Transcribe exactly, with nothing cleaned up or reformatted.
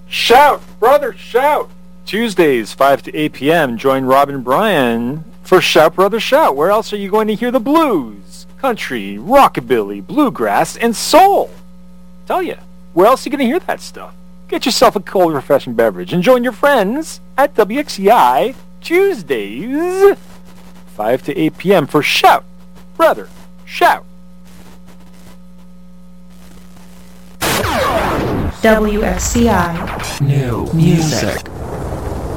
Shout, brother, shout! Tuesdays, five to eight p.m., join Rob and Brian for Shout, Brother, Shout. Where else are you going to hear the blues, country, rockabilly, bluegrass, and soul? Tell you, where else are you going to hear that stuff? Get yourself a cold, refreshing beverage and join your friends at W X C I Tuesdays, five to eight p.m. for Shout, Brother, Shout. W X C I New music.